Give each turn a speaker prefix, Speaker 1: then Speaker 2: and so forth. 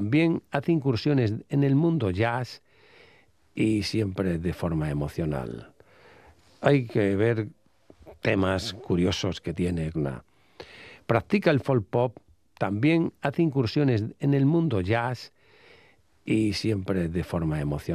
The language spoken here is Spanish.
Speaker 1: También hace incursiones en el mundo jazz y siempre de forma emocional. Hay que ver temas curiosos que tiene una. Practica el folk pop, también hace incursiones en el mundo jazz y siempre de forma emocional.